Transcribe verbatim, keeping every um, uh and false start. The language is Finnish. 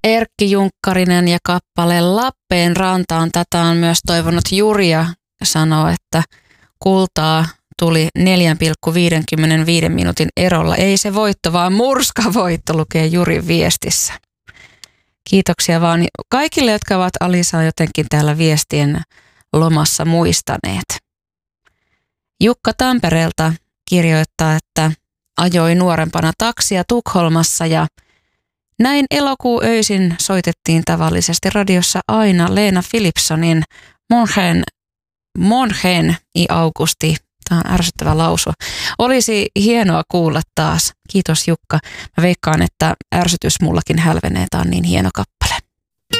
Erkki Junkkarinen ja kappale Lappeen rantaan. Tätä on myös toivonut Juri ja sanoo, että kultaa tuli neljä pilkku viisikymmentäviisi minuutin erolla. Ei se voitto, vaan murskavoitto, lukee Jurin viestissä. Kiitoksia vaan kaikille, jotka ovat Alisaa jotenkin täällä viestien lomassa muistaneet. Jukka Tampereelta kirjoittaa, että ajoi nuorempana taksia Tukholmassa ja näin elokuuöisin soitettiin tavallisesti radiossa aina Leena Philipsonin Monchen, Monchen i Augusti. Tämä on ärsyttävä lausua. Olisi hienoa kuulla taas. Kiitos Jukka. Mä veikkaan, että ärsytys mullakin hälvenee. Tämä on niin hieno kappale.